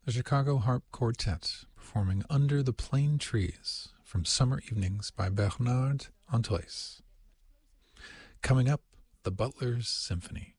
the Chicago Harp Quartet performing Under the Plane Trees from Summer Evenings by Bernard Antois. Coming up, the Butler's Symphony.